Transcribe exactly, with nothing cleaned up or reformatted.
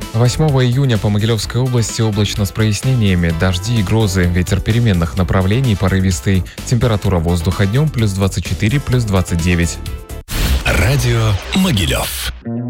восьмого июня по Могилевской области облачно с прояснениями, дожди и грозы, ветер переменных направлений порывистый, температура воздуха днем плюс двадцать четыре, плюс двадцать девять. Радио Могилев.